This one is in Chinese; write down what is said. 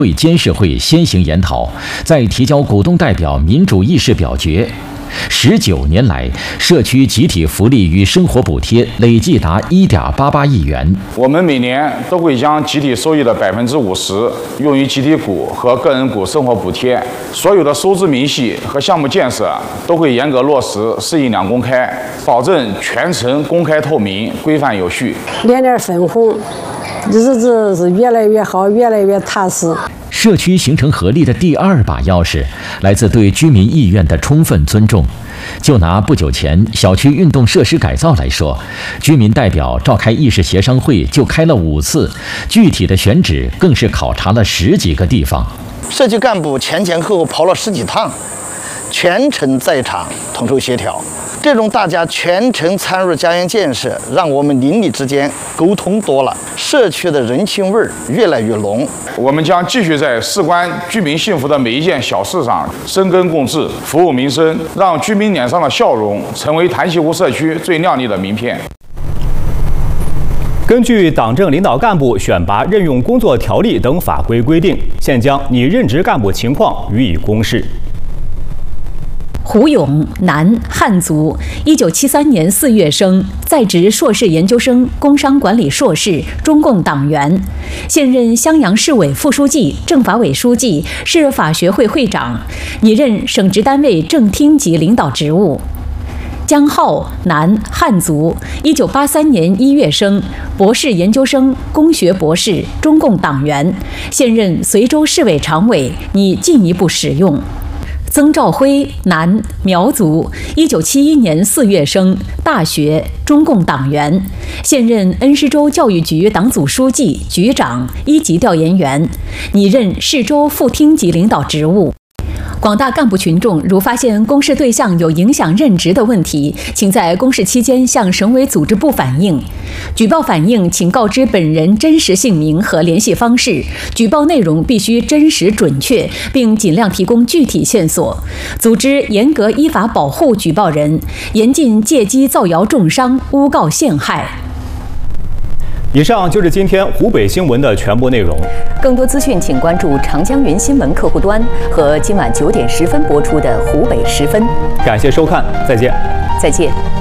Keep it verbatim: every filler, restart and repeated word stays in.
会监事会先行研讨，再提交股东代表民主议事表决。十九年来，社区集体福利与生活补贴累计达一点八八亿元。 我们每年都会将集体收益的百分之五十用于集体股和个人股生活补贴，所有的收支明细和项目建设都会严格落实市印两公开，保证全程公开透明、规范有序。 年年分红，日子是越来越好，越来越踏实。 社区形成合力的第二把钥匙，来自对居民意愿的充分尊重。就拿不久前小区运动设施改造来说，居民代表召开议事协商会就开了五次，具体的选址更是考察了十几个地方。 社区干部前前后后跑了十几趟，全程在场统筹协调。这种大家全程参与家园建设，让我们邻里之间沟通多了，社区的人情味儿越来越浓。 我们将继续在事关居民幸福的每一件小事上深耕共治，服务民生，让居民脸上的笑容成为潭西湖社区最亮丽的名片。 根据党政领导干部选拔任用工作条例等法规规定，现将拟任职干部情况予以公示。 胡勇，男，汉族，一九七三年四月生，在职硕士研究生，工商管理硕士，中共党员，现任襄阳市委副书记、政法委书记、市法学会会长，拟任省直单位正厅级领导职务。江浩，男，汉族，一九八三年一月生，博士研究生，工学博士，中共党员，现任随州市委常委，拟进一步使用。曾兆辉，男，苗族，一九七一年四月生，大学，中共党员，现任恩施州教育局党组书记、局长、一级调研员，拟任市州副厅级领导职务。广大干部群众如发现公示对象有影响任职的问题，请在公示期间向省委组织部反映。举报反映请告知本人真实姓名和联系方式，举报内容必须真实准确，并尽量提供具体线索。组织严格依法保护举报人，严禁借机造谣重伤、诬告陷害。 以上就是今天湖北新闻的全部内容。 更多资讯，请关注长江源新闻客户端和今晚九点十分播出的湖北十分。 感谢收看，再见。 再见。